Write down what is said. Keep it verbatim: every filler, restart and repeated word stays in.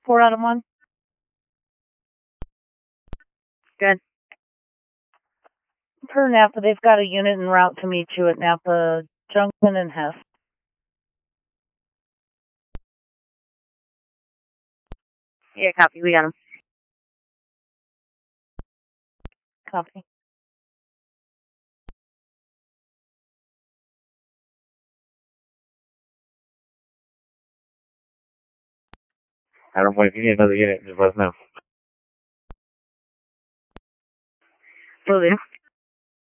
Four out of one. Good. Per Napa, they've got a unit en route to meet you at Napa Junction and Hess. Yeah, copy. We got him. Copy. Adam, if you need another unit, just let us know. Will do.